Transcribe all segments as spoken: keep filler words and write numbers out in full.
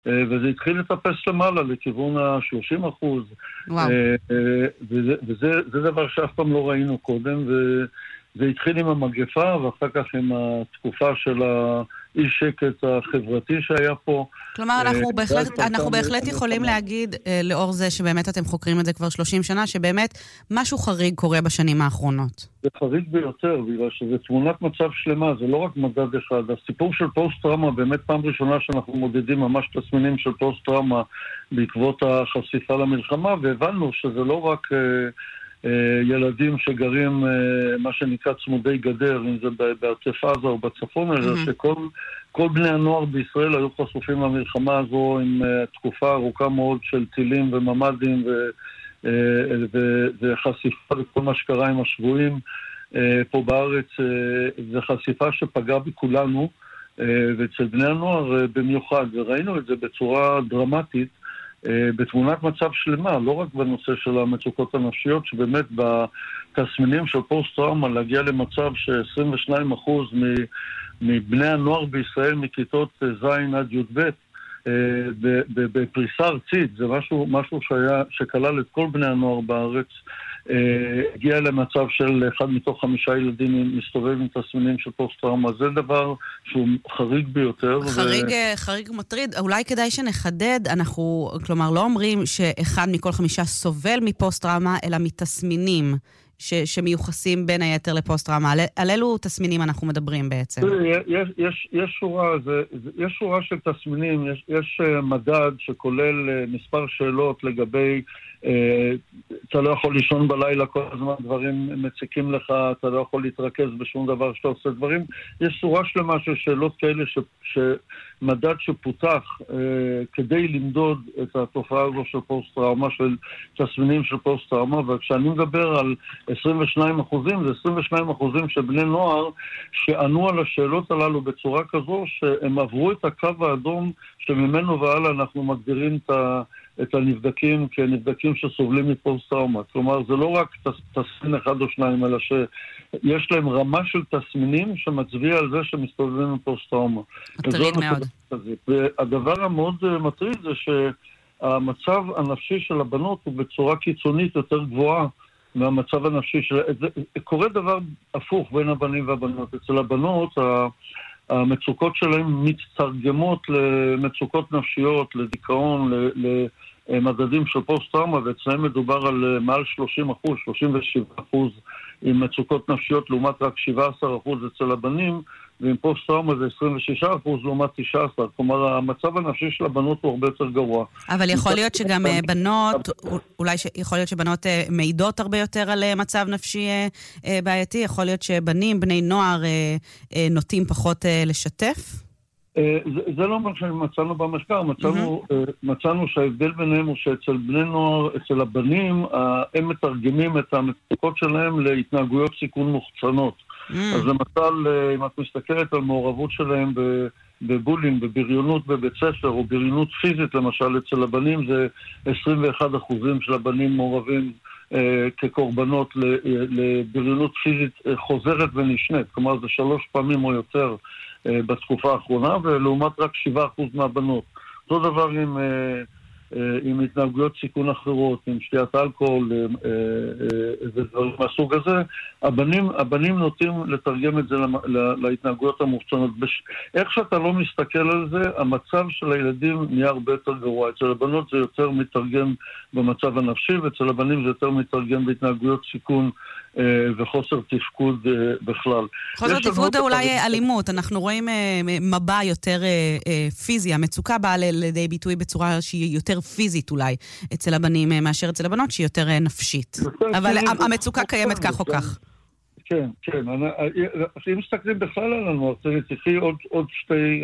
וזה התחיל לטפס למעלה לכיוון ה-שלושים אחוז. וואו. וזה, וזה, זה דבר שאף פעם לא ראינו קודם, וזה התחיל עם המגפה, ואחר כך עם התקופה של האי שקט החברתי שהיה פה. כלומר, אנחנו בהחלט, אנחנו בהחלט יכולים להגיד, לאור זה שבאמת אתם חוקרים את זה כבר שלושים שנה, שבאמת משהו חריג קורה בשנים האחרונות. זה חריג ביותר, בגלל שזה תמונת מצב שלמה, זה לא רק מדד אחד. הסיפור של פוסט-טראומה, באמת פעם ראשונה שאנחנו מודדים ממש תסמינים של פוסט-טראומה בעקבות החשיפה למלחמה, והבנו שזה לא רק אה, אה, ילדים שגרים, אה, מה שנקרא צמודי גדר, אם זה בעוטף עזה או בצפון, אלא mm-hmm. שכל כל בני הנוער בישראל היו חשופים למלחמה הזו עם אה, תקופה ארוכה מאוד של טילים וממדים ו... וחשיפה לכל מה שקרה עם השבועים פה בארץ, זו חשיפה שפגעה בכולנו ואצל בני הנוער במיוחד, וראינו את זה בצורה דרמטית בתמונת מצב שלמה, לא רק בנושא של המצוקות הנפשיות, שבאמת בתסמינים של פוסט-טראומה להגיע למצב ש-עשרים ושניים אחוז מבני הנוער בישראל מכיתות ז' עד י"ב בפריסה ארצית, זה משהו, משהו שהיה, שכלל את כל בני הנוער בארץ, הגיע למצב של אחד מתוך חמישה ילדים מסתובב עם תסמינים של פוסט-טראומה. זה דבר שהוא חריג ביותר. חריג, ו... חריג מטריד. אולי כדאי שנחדד, אנחנו, כלומר, לא אומרים שאחד מכל חמישה סובל מפוסט-טראומה, אלא מתסמינים ש, שמיוחסים בין היתר לפוסט-טראומה. על, על אלו תסמינים אנחנו מדברים בעצם? יש, יש, יש שורה, זה, יש שורה של תסמינים, יש, יש מדד שכולל מספר שאלות לגבי, אה, אתה לא יכול לישון בלילה כל הזמן, דברים מציקים לך, אתה לא יכול להתרכז בשום דבר שאתה עושה דברים. יש שורה שלמה של שאלות כאלה ש, שמדד שפותח אה, כדי למדוד את התופעה הזו של פוסט-טראומה, של תסמינים של פוסט-טראומה, וכשאני מדבר על עשרים ושניים אחוזים, זה עשרים ושניים אחוזים של בני נוער שענו על השאלות הללו בצורה כזו שהם עברו את הקו האדום שממנו ועלה אנחנו מגדירים את, ה, את הנבדקים כנבדקים שסובלים מפוסט-טראומה. כלומר, זה לא רק תסמין אחד או שניים, אלא שיש להם רמה של תסמינים שמצביע על זה שמסתובבים עם פוסט-טראומה. מטריד מאוד. והדבר המאוד מטריד זה שהמצב הנפשי של הבנות הוא בצורה קיצונית יותר גבוהה מהמצב הנפשי של... זה, קורה דבר הפוך בין הבנים והבנות. אצל הבנות, המצוקות שלהם מצטרגמות למצוקות נפשיות, לדיכאון, למדדים של פוסט-טראומה, ואצלהם מדובר על מעל שלושים אחוז, שלושים ושבעה אחוז עם מצוקות נפשיות, לעומת רק שבעה עשר אחוז אצל הבנים, ועם פוסט-טראומה זה עשרים ושישה אחוז לעומת תשע עשרה. כלומר, המצב הנפשי של הבנות הוא הרבה יותר גרוע. אבל יכול להיות שגם בנות, אולי יכול להיות שבנות מעידות הרבה יותר על מצב נפשי בעייתי, יכול להיות שבנים, בני נוער, נוטים פחות לשתף? זה לא מה שמצאנו במחקר, מצאנו, מצאנו שההבדל ביניהם הוא שאצל בני נוער, אצל הבנים, הם מתרגמים את המצוקות שלהם להתנהגויות סיכון מוחצנות. אז למשל, אם את מסתכלת על מעורבות שלהם בבולינג, בבריונות בבית ספר, או בריונות פיזית, למשל, אצל הבנים זה עשרים ואחד אחוזים של הבנים מעורבים אה, כקורבנות לבריונות פיזית אה, חוזרת ונשנית. כלומר, זה שלוש פעמים או יותר אה, בתקופה האחרונה, ולעומת רק שבעה אחוז מהבנות. אותו דבר עם... אה, עם התנהגויות סיכון אחרות, עם שתיית אלכוהול ודברים מהסוג הזה, הבנים, הבנים נוטים לתרגם את זה להתנהגויות המוחצנות. איך שאתה לא מסתכל על זה, המצב של הילדים נהיה הרבה יותר גרוע. אצל הבנות זה יותר מתרגם במצב הנפשי, ואצל הבנים זה יותר מתרגם בהתנהגויות סיכון וחוסר תפקוד בכלל. חוסר תפקוד זה אולי אלימות. אנחנו רואים מבע יותר פיזי. המצוקה באה לידי ביטוי בצורה שהיא יותר פיזית אולי אצל הבנים מאשר אצל הבנות, שהיא יותר נפשית. אבל המצוקה קיימת כך או כך. כן, כן. אם מסתכלים בכלל על הנוער, תראי עוד שתי...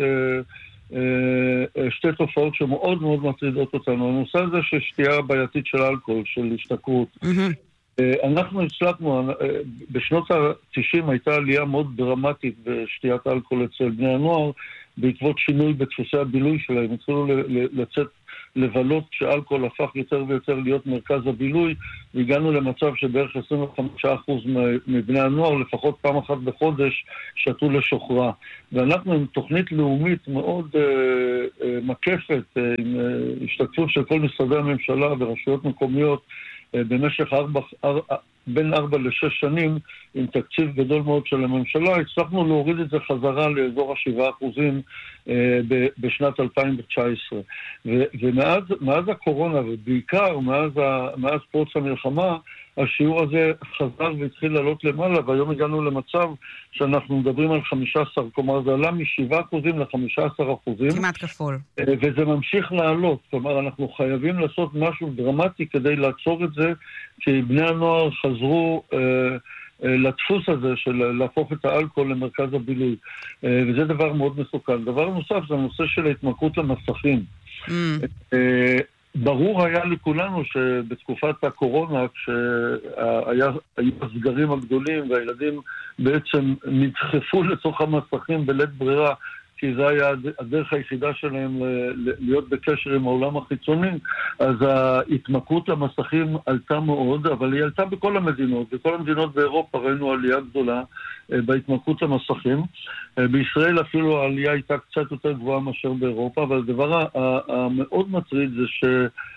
שתי תופעות שמאוד מאוד מטרידות אותנו. הנושא הזה של שתייה בעייתית של אלכוהול, של השתכרות. אנחנו הצלחנו, בשנות ה-תשעים הייתה עלייה מאוד דרמטית בשתיית אלכוהול אצל בני הנוער, בעקבות שינוי בדפוסי הבילוי שלהם. התחילו לצאת לבלות שאלכוהול הפך יותר ויותר להיות מרכז הבילוי, והגענו למצב שבערך עשרים וחמישה אחוז מבני הנוער לפחות פעם אחת בחודש שתו לשוחרה. ואנחנו עם תוכנית לאומית מאוד אה, אה, מקפת, אה, עם אה, השתתפות של כל משרדי הממשלה ורשויות מקומיות אה, במשך ארבע, אר, בין ארבע לשש שנים, עם תקציב גדול מאוד של הממשלה, הצלחנו להוריד את זה חזרה לאזור השבעה אחוזים אה, בשנת אלפיים תשע עשרה. ו, ומאז מאז הקורונה, ובעיקר מאז, ה, מאז פרוץ המלחמה, השיעור הזה חזר והתחיל לעלות למעלה, והיום הגענו למצב שאנחנו מדברים על חמישה עשר, כלומר זה עלה מ-שבעה אחוזים ל-חמישה עשר אחוזים. כמעט כפול. וזה ממשיך לעלות, כלומר אנחנו חייבים לעשות משהו דרמטי כדי לעצור את זה, כי בני הנוער חזרו אה, אה, לדפוס הזה של להפוך את האלכוהול למרכז הבילוי, אה, וזה דבר מאוד מסוכן. דבר נוסף זה הנושא של ההתמכרות למסכים. Mm. אה, ברור היה לכולנו שבתקופת הקורונה, כשהיו הסגרים הגדולים והילדים בעצם נדחפו לתוך המסכים בלית ברירה, כי זה היה הדרך היחידה שלהם להיות בקשר עם העולם החיצוני, אז ההתמכרות למסכים עלתה מאוד, אבל היא עלתה בכל המדינות. בכל המדינות באירופה ראינו עלייה גדולה בהתמכרות למסכים. בישראל אפילו העלייה הייתה קצת יותר גבוהה מאשר באירופה, אבל הדבר המאוד מטריד זה ש...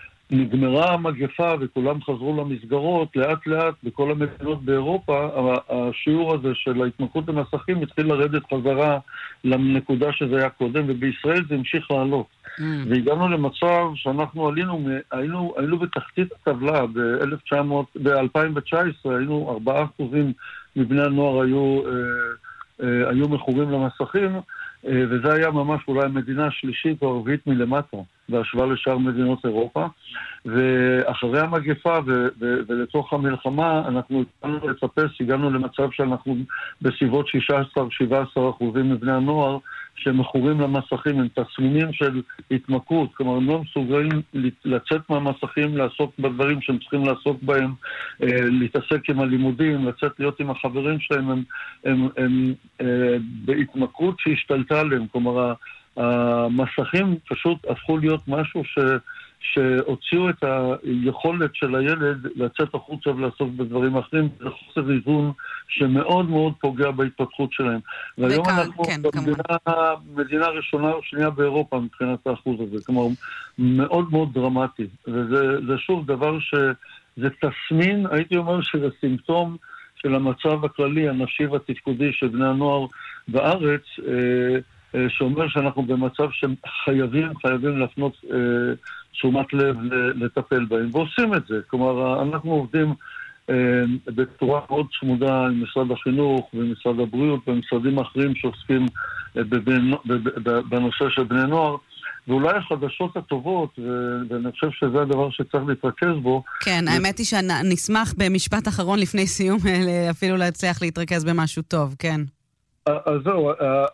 נגמרה המגפה וכולם חזרו למסגרות, לאט לאט בכל המדינות באירופה, השיעור הזה של ההתמכרות למסכים התחיל לרדת חזרה לנקודה שזה היה קודם, ובישראל זה המשיך לעלות. Mm. והגענו למצב שאנחנו עלינו, היינו, היינו בתחתית הטבלה ב-אלפיים תשע עשרה, היינו ארבעה אחוזים מבני הנוער היו, אה, אה, היו מכורים למסכים, אה, וזה היה ממש אולי המדינה השלישית או הרביעית מלמטה. בהשוואה לשאר מדינות אירופה, ואחרי המגפה ו- ו- ולתוך המלחמה אנחנו התחלנו לצפס, הגענו למצב שאנחנו בסביבות שישה עשר שבע עשרה אחוזים מבני הנוער שמכורים למסכים, עם תסמינים של התמכרות, כלומר הם לא מסוגלים לצאת מהמסכים, לעסוק בדברים שהם צריכים לעסוק בהם, להתעסק עם הלימודים, לצאת להיות עם החברים שלהם, הם, הם, הם, הם בהתמכרות שהשתלטה עליהם, כלומר המסכים פשוט הפכו להיות משהו ש... שהוציאו את היכולת של הילד לצאת החוצה ולעסוק בדברים אחרים, זה חוסר איזון שמאוד מאוד פוגע בהתפתחות שלהם. והיום וכאן, אנחנו כן, במדינה, מדינה ראשונה או שנייה באירופה מבחינת האחוז הזה, כלומר מאוד מאוד דרמטי. וזה זה שוב דבר שזה תסמין, הייתי אומר שזה סימפטום של המצב הכללי, הנפשי והתפקודי של בני הנוער בארץ, שאומר שאנחנו במצב שחייבים, חייבים להפנות אה, תשומת לב לטפל בהם, ועושים את זה. כלומר, אנחנו עובדים אה, בצורה מאוד צמודה עם משרד החינוך ומשרד הבריאות ומשרדים אחרים שעוסקים אה, בבן, בנושא של בני נוער, ואולי החדשות הטובות, ואני חושב שזה הדבר שצריך להתרכז בו. כן, האמת היא שנשמח במשפט אחרון לפני סיום אפילו להצליח להתרכז במשהו טוב, כן. אז זהו,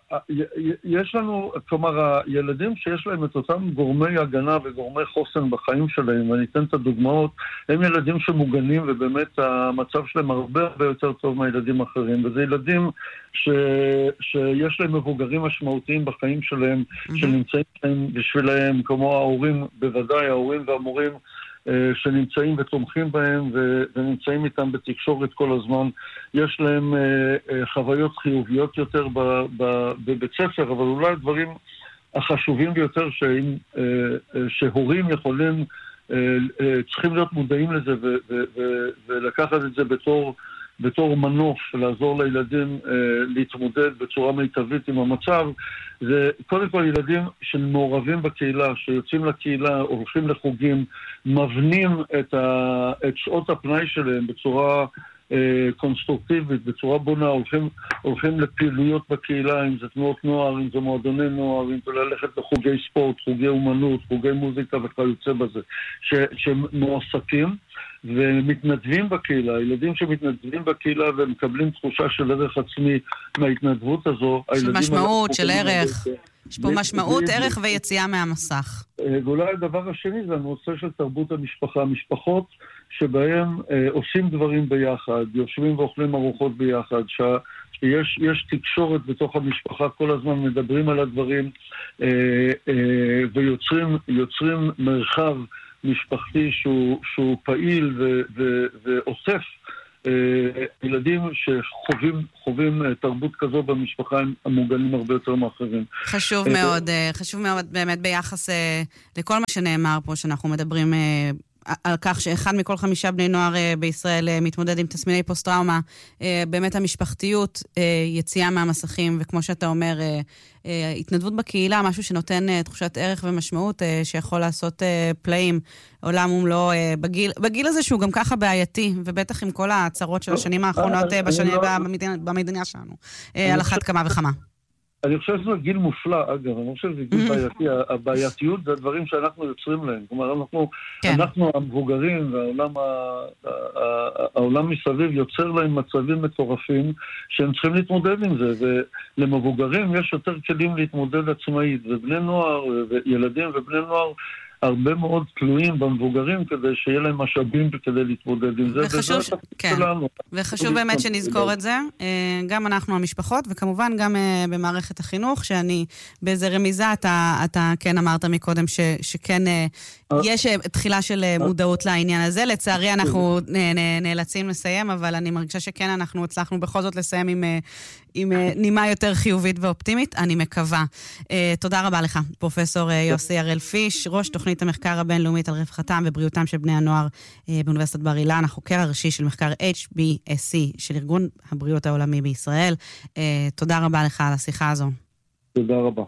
יש לנו, כלומר, הילדים שיש להם את אותם גורמי הגנה וגורמי חוסן בחיים שלהם, ואני אתן את הדוגמאות, הם ילדים שמוגנים ובאמת המצב שלהם הרבה הרבה יותר טוב מהילדים האחרים, וזה ילדים ש, שיש להם מבוגרים משמעותיים בחיים שלהם, mm-hmm. שנמצאים להם בשבילהם, כמו ההורים, בוודאי ההורים והמורים, שנמצאים ותומכים בהם ונמצאים איתם בתקשורת כל הזמן. יש להם חוויות חיוביות יותר בבית ספר, אבל אולי הדברים החשובים ביותר שהורים יכולים, צריכים להיות מודעים לזה ולקחת את זה בתור בתור מנוף, לעזור לילדים אה, להתמודד בצורה מיטבית עם המצב, זה קודם כל ילדים שמעורבים בקהילה, שיוצאים לקהילה, הולכים לחוגים, מבנים את, ה, את שעות הפנאי שלהם בצורה אה, קונסטרוקטיבית, בצורה בונה, הולכים, הולכים לפעילויות בקהילה, אם זה תנועות נוער, אם זה מועדוני נוער, אם זה ללכת לחוגי ספורט, חוגי אומנות, חוגי מוזיקה וכיוצא בזה, ש, שמועסקים, ומתנדבים בקהילה, ילדים שמתנדבים בקהילה ומקבלים תחושה של ערך עצמי מההתנדבות הזו. של משמעות, של ערך. יש פה משמעות, ערך ויציאה מהמסך. ואולי הדבר השני זה הנושא של תרבות המשפחה. משפחות שבהם עושים דברים ביחד, יושבים ואוכלים ארוחות ביחד, יש, יש תקשורת בתוך המשפחה, כל הזמן מדברים על הדברים, ויוצרים, יוצרים מרחב משפחתי שהוא, שהוא פעיל ו, ו, ואוסף ילדים שחווים חווים תרבות כזו במשפחה הם מוגנים הרבה יותר מאחרים. חשוב מאוד, חשוב מאוד באמת ביחס לכל מה שנאמר פה, שאנחנו מדברים על כך שאחד מכל חמישה בני נוער בישראל מתמודד עם תסמיני פוסט-טראומה, באמת המשפחתיות, יציאה מהמסכים, וכמו שאתה אומר, התנדבות בקהילה, משהו שנותן תחושת ערך ומשמעות, שיכול לעשות פלאים, עולם ומלואו, בגיל, בגיל הזה שהוא גם ככה בעייתי, ובטח עם כל הצרות של השנים האחרונות במדינה שלנו, על אחת כמה וכמה. אני חושב שזה גיל מופלא, אגב, אני חושב שזה גיל בעייתי. הבעייתיות זה הדברים שאנחנו יוצרים להם. כלומר, אנחנו, אנחנו המבוגרים והעולם העולם מסביב יוצר להם מצבים מטורפים שהם צריכים להתמודד עם זה, ולמבוגרים יש יותר כלים להתמודד עצמאית, ובני נוער וילדים ובני נוער הרבה מאוד תלויים במבוגרים כדי שיהיה להם משאבים כדי להתמודד עם זה. וחשוב, ש... כן. וחשוב באמת שנזכור את זה, גם אנחנו המשפחות, וכמובן גם במערכת החינוך, שאני באיזה רמיזה, אתה, אתה כן אמרת מקודם ש, שכן יש תחילה של מודעות לעניין הזה. לצערי אנחנו נאלצים לסיים, אבל אני מרגישה שכן אנחנו הצלחנו בכל זאת לסיים עם, עם נימה יותר חיובית ואופטימית, אני מקווה. תודה רבה לך, פרופסור יוסי הראל פיש, ראש תוכנית המחקר הבינלאומית על רווחתם ובריאותם של בני הנוער באוניברסיטת בר אילן, החוקר הראשי של מחקר אייץ' בי אס סי של ארגון הבריאות העולמי בישראל. תודה רבה לך על השיחה הזו. תודה רבה.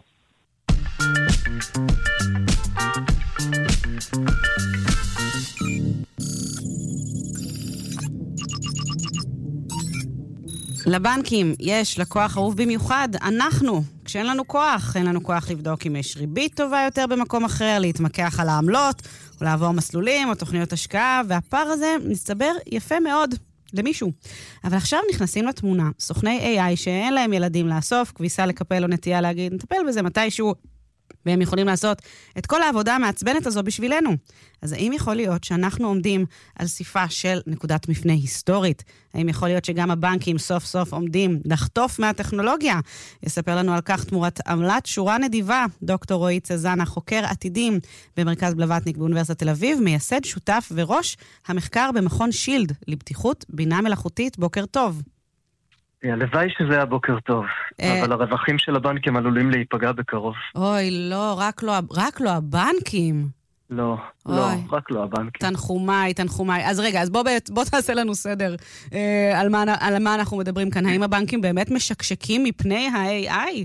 לבנקים יש לקוח אהוב במיוחד, אנחנו, כשאין לנו כוח, אין לנו כוח לבדוק אם יש ריבית טובה יותר במקום אחר, להתמקח על העמלות, או לעבור מסלולים או תוכניות השקעה, והפער הזה מסתבר יפה מאוד למישהו. אבל עכשיו נכנסים לתמונה, סוכני איי איי שאין להם ילדים לאסוף, כביסה לקפל או נטייה להגיד, נטפל בזה מתישהו, והם יכולים לעשות את כל העבודה המעצבנת הזו בשבילנו. אז האם יכול להיות שאנחנו עומדים על סיפה של נקודת מפנה היסטורית? האם יכול להיות שגם הבנקים סוף סוף עומדים לחטוף מהטכנולוגיה? יספר לנו על כך תמורת עמלת שורה נדיבה, דוקטור רועי צזנה, חוקר עתידים במרכז בלווטניק באוניברסיטת תל אביב, מייסד שותף וראש המחקר במכון שילד לבטיחות בינה מלאכותית. בוקר טוב. הלוואי שזה היה בוקר טוב, אבל הרווחים של הבנקים עלולים להיפגע בקרוב. אוי, לא, רק לא, רק לא הבנקים. לא, לא, רק לא הבנקים. תנחומי, תנחומי. אז רגע, אז בוא, בוא תעשה לנו סדר על מה, על מה אנחנו מדברים כאן. האם הבנקים באמת משקשקים מפני ה-איי איי?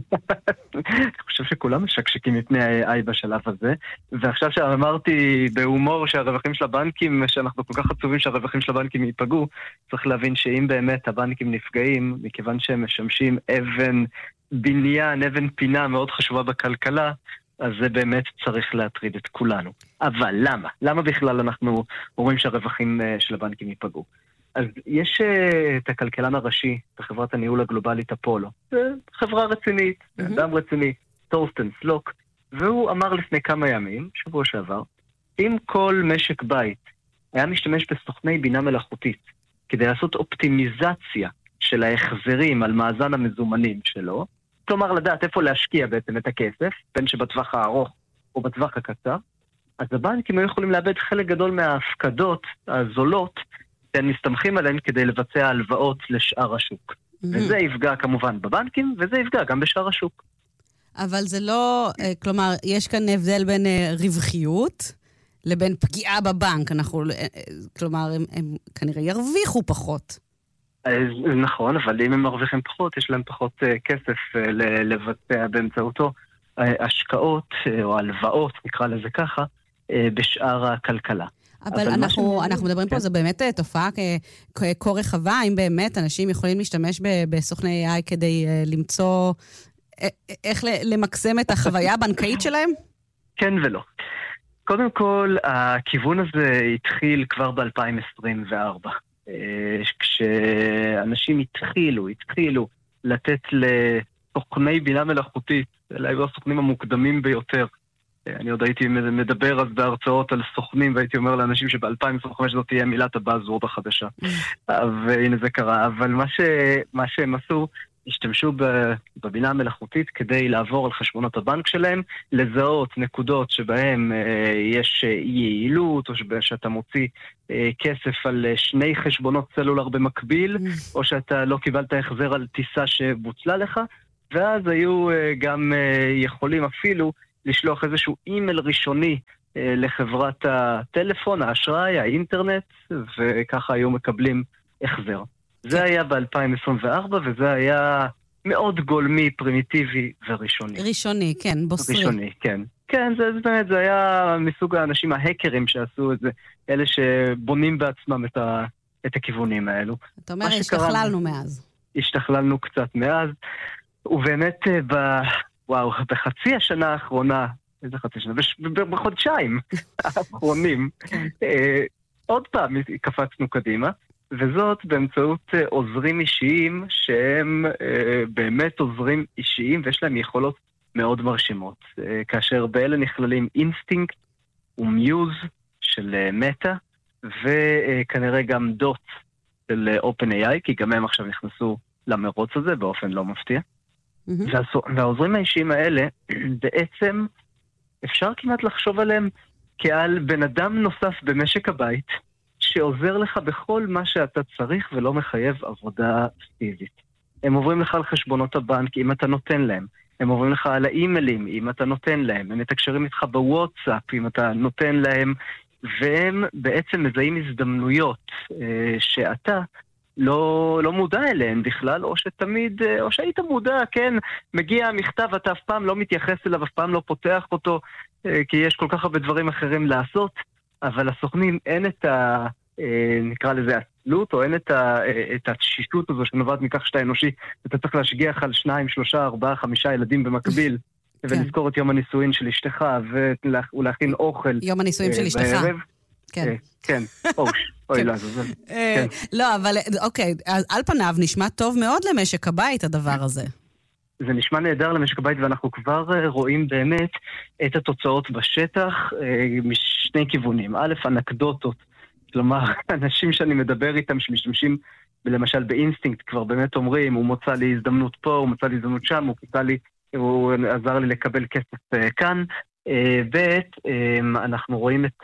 אני חושב שכולם משקשקים מפני ה-איי איי בשלב הזה, ועכשיו שאמרתי בהומור שהרווחים של הבנקים, שאנחנו כל כך עצובים שהרווחים של הבנקים ייפגעו, צריך להבין שאם באמת הבנקים נפגעים, מכיוון שהם משמשים אבן בניין, אבן פינה מאוד חשובה בכלכלה, אז זה באמת צריך להטריד את כולנו. אבל למה? למה בכלל אנחנו אומרים שהרווחים של הבנקים ייפגעו? אז יש uh, את הכלכלן הראשי בחברת הניהול הגלובלית אפולו. זו חברה רצינית, mm-hmm. אדם רציני, טורסטן סלוק, והוא אמר לפני כמה ימים, שבוע שעבר, אם כל משק בית היה משתמש בסוכני בינה מלאכותית כדי לעשות אופטימיזציה של ההחזרים על מאזן המזומנים שלו, כלומר לדעת איפה להשקיע בעצם את הכסף, בין שבטווח הארוך או בטווח הקצר, אז הבנקים היו יכולים לאבד חלק גדול מההפקדות הזולות שהם מסתמכים עליהם כדי לבצע הלוואות לשאר השוק. Mm-hmm. וזה יפגע כמובן בבנקים, וזה יפגע גם בשאר השוק. אבל זה לא, כלומר, יש כאן הבדל בין רווחיות לבין פגיעה בבנק. אנחנו, כלומר, הם, הם כנראה ירוויחו פחות. נכון, אבל אם הם מרוויחים פחות, יש להם פחות כסף לבצע באמצעותו השקעות או הלוואות, נקרא לזה ככה, בשאר הכלכלה. אבל אנחנו, אנחנו מדברים פה, זו באמת תופעה כה רחבה, האם באמת אנשים יכולים להשתמש בסוכני איי איי כדי למצוא איך למקסם את החוויה הבנקאית שלהם? כן ולא. קודם כל, הכיוון הזה התחיל כבר ב-אלפיים עשרים וארבע, כשאנשים התחילו, התחילו לתת לסוכני בינה מלאכותית, אלה היו הסוכנים המוקדמים ביותר, אני עוד הייתי מדבר אז בהרצאות על סוכנים, והייתי אומר לאנשים שב-אלפיים עשרים וחמש זאת תהיה מילת הבאזוורד החדשה. והנה זה קרה. אבל מה, ש... מה שהם עשו, השתמשו בבינה המלאכותית כדי לעבור על חשבונות הבנק שלהם, לזהות נקודות שבהם אה, יש יעילות, או שאתה מוציא אה, כסף על שני חשבונות סלולר במקביל, או שאתה לא קיבלת החזר על טיסה שבוצלה לך, ואז היו אה, גם אה, יכולים אפילו לשלוח איזשהו אימייל ראשוני אה, לחברת הטלפון, האשראי, האינטרנט, וככה היו מקבלים החזר. זה היה ב-אלפיים עשרים וארבע, וזה היה מאוד גולמי, פרימיטיבי וראשוני. ראשוני, כן, בוסרי. ראשוני, כן. כן, זה, זה באמת, זה היה מסוג האנשים ההקרים שעשו את זה, אלה שבונים בעצמם את, ה, את הכיוונים האלו. אתה אומר, השתכללנו מאז. השתכללנו קצת מאז, ובאמת, ב, וואו, בחצי השנה האחרונה, איזה חצי שנה? בחודשיים האחרונים, עוד פעם קפצנו קדימה, וזאת באמצעות עוזרים אישיים שהם אה, באמת עוזרים אישיים ויש להם יכולות מאוד מרשימות. אה, כאשר באלה נכללים אינסטינקט ומיוז של אה, מטה וכנראה גם דוט של אופן איי איי, כי גם הם עכשיו נכנסו למרוץ הזה באופן לא מפתיע. Mm-hmm. והעוזרים האישיים האלה בעצם אפשר כמעט לחשוב עליהם כעל בן אדם נוסף במשק הבית, שעוזר לך בכל מה שאתה צריך ולא מחייב עבודה פיזית. הם עוברים לך על חשבונות הבנק אם אתה נותן להם. הם עוברים לך על האימיילים אם אתה נותן להם. הם מתקשרים איתך בוואטסאפ אם אתה נותן להם. והם בעצם מזהים הזדמנויות אה, שאתה לא, לא מודע אליהן בכלל, או שתמיד, אה, או שהיית מודע, כן, מגיע המכתב, אתה אף פעם לא מתייחס אליו, אף פעם לא פותח אותו, אה, כי יש כל כך הרבה דברים אחרים לעשות. אבל הסוכנים אין את ה... נקרא לזה עצלות, או אין את, ה, את התשישות הזו שנובעת מכך שאתה אנושי, אתה צריך להשגיח על שניים, שלושה, ארבעה, חמישה ילדים במקביל, ולזכור את יום הנישואין של אשתך, ולהכין אוכל. יום הנישואין של אשתך. כן. כן, אוי, לא, זה... לא, אבל אוקיי, על פניו נשמע טוב מאוד למשק הבית הדבר הזה. זה נשמע נהדר למשק הבית, ואנחנו כבר רואים באמת את התוצאות בשטח משני כיוונים. א', אנקדוטות, כלומר, אנשים שאני מדבר איתם שמשתמשים, למשל באינסטינקט, כבר באמת אומרים, הוא מוצא לי הזדמנות פה, הוא מוצא לי הזדמנות שם, הוא, לי, הוא עזר לי לקבל כסף כאן. ב', אנחנו רואים את,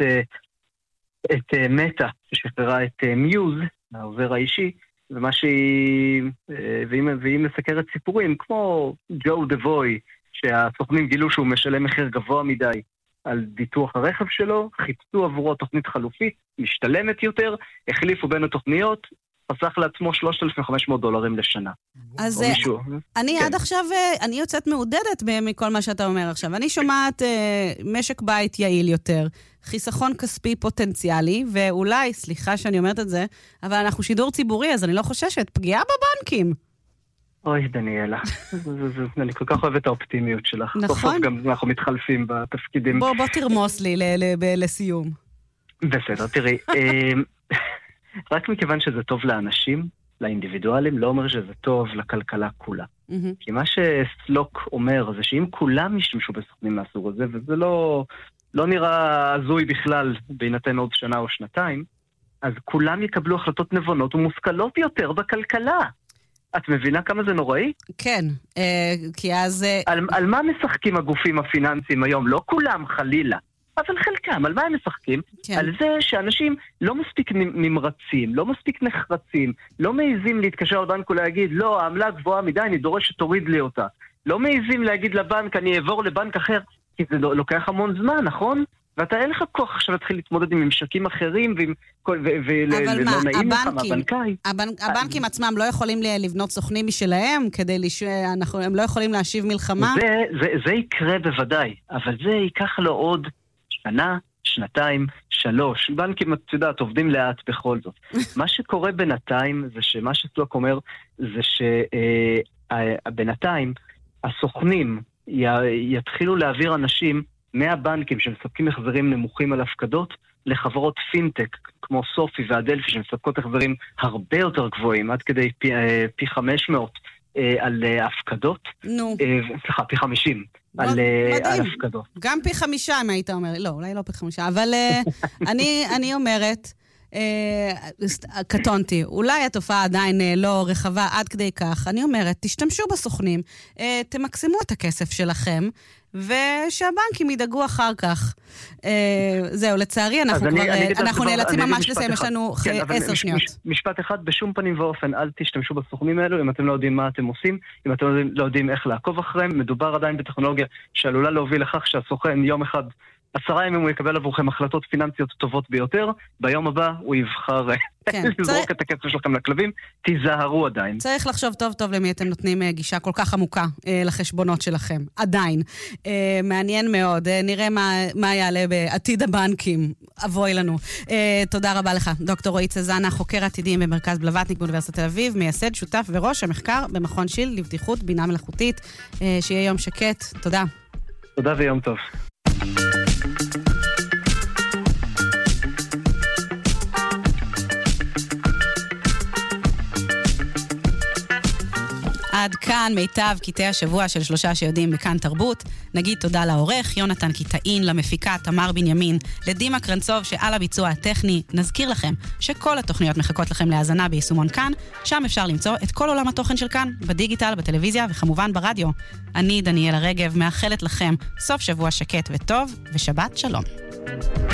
את מטה, ששחררה את מיוז, העוזר האישי, ומה שהיא, והיא, והיא מסקרת סיפורים, כמו ג'ו דבוי, שהסוכנים גילו שהוא משלם מחיר גבוה מדי על ביטוח הרכב שלו, חיפשו עבורו תוכנית חלופית, משתלמת יותר, החליפו בין התוכניות, חסך לעצמו שלושת אלפים וחמש מאות דולרים לשנה. אז אני עד עכשיו, אני יוצאת מעודדת מכל מה שאתה אומר עכשיו. אני שומעת משק בית יעיל יותר, חיסכון כספי פוטנציאלי, ואולי, סליחה שאני אומרת את זה, אבל אנחנו שידור ציבורי, אז אני לא חוששת, פגיעה בבנקים. אוי, דניאלה, אני כל כך אוהב את האופטימיות שלך. נכון. גם אנחנו מתחלפים בתפקידים. בוא, בוא תרמוס לי לסיום. בסדר, תראי, רק מכיוון שזה טוב לאנשים, לאינדיבידואלים, לא אומר שזה טוב לכלכלה כולה. כי מה שסלוק אומר זה שאם כולם ישתמשו בסוכנים מהסוג הזה, וזה לא, לא נראה הזוי בכלל בהינתן עוד שנה או שנתיים, אז כולם יקבלו החלטות נבונות ומושכלות יותר בכלכלה. את מבינה כמה זה נוראי? כן, כי אז... על, על מה משחקים הגופים הפיננסיים היום? לא כולם חלילה. אבל חלקם, על מה הם משחקים? כן. על זה שאנשים לא מספיק נמרצים, לא מספיק נחרצים, לא מעיזים להתקשר לבנק ולהגיד, לא, העמלה גבוהה מדי, אני דורש שתוריד לי אותה. לא מעיזים להגיד לבנק, אני אעבור לבנק אחר, כי זה לוקח המון זמן, נכון? ואתה אין לך כוח עכשיו להתחיל להתמודד עם ממשקים אחרים, ולא נעים לך מהבנקאי. הבנקים עצמם לא יכולים לבנות סוכנים משלהם, כדי הם לא יכולים להשיב מלחמה? זה יקרה בוודאי, אבל זה ייקח לו עוד שנה, שנתיים, שלוש. בנקים, את יודעת, עובדים לאט בכל זאת. מה שקורה בינתיים, זה שמה שסלוק אומר, זה שבינתיים הסוכנים יתחילו להעביר אנשים מהבנקים שמספקים החזרים נמוכים על הפקדות, לחברות פינטק, כמו סופי והדלפי, שמספקות החזרים הרבה יותר גבוהים, עד כדי פי, פי חמש מאות על הפקדות. נו. סליחה, פי חמישים. על הפקדות. גם פי חמישה, אם היית אומר, לא, אולי לא פי חמישה, אבל אני אומרת, קטונתי, אולי התופעה עדיין לא רחבה עד כדי כך, אני אומרת, תשתמשו בסוכנים, תמקסמו את הכסף שלכם, ושהבנקים ידאגו אחר כך. זהו, לצערי, אנחנו כבר, אנחנו נאלצים ממש לסיים, יש לנו עשר שניות. משפט אחד, בשום פנים ואופן, אל תשתמשו בסוכנים האלו, אם אתם לא יודעים מה אתם עושים, אם אתם לא יודעים איך לעקוב אחריהם, מדובר עדיין בטכנולוגיה שעלולה להוביל לכך שהסוכן יום אחד, עשרה ימים הוא יקבל עבורכם החלטות פיננסיות טובות ביותר, ביום הבא הוא יבחר לזרוק את הכסף שלכם לכלבים, תיזהרו עדיין. צריך לחשוב טוב טוב למי אתם נותנים גישה כל כך עמוקה לחשבונות שלכם, עדיין. מעניין מאוד, נראה מה יעלה בעתיד הבנקים, אבוי לנו. תודה רבה לך, דוקטור רועי צזנה, חוקר עתידים במרכז בלווטניק באוניברסיטת תל אביב, מייסד, שותף וראש המחקר במכון שיל לבטיחות בינה מלאכותית. שיהיה יום שקט, תודה. תודה ויום טוב. עד כאן מיטב קטעי השבוע של שלושה שיודעים בכאן תרבות. נגיד תודה לעורך, יונתן קיטאין, למפיקה תמר בנימין, לדימה קרנצוב שעל הביצוע הטכני. נזכיר לכם שכל התוכניות מחכות לכם להאזנה ביישומון כאן, שם אפשר למצוא את כל עולם התוכן של כאן, בדיגיטל, בטלוויזיה וכמובן ברדיו. אני דניאלה רגב, מאחלת לכם סוף שבוע שקט וטוב, ושבת שלום.